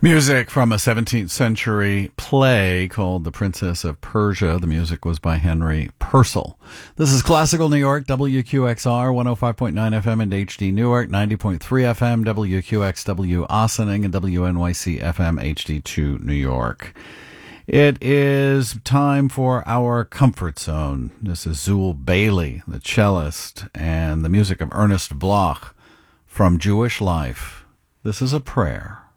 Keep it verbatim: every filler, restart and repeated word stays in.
Music from a seventeenth century play called The Princess of Persia. The music was by Henry Purcell. This is Classical New York, W Q X R, one oh five point nine F M and H D Newark, ninety point three F M, W Q X W Ossining, and W N Y C F M H D two New York. It is time for our Comfort Zone. This is Zool Bailey, the cellist, and the music of Ernest Bloch from Jewish Life. This is a prayer.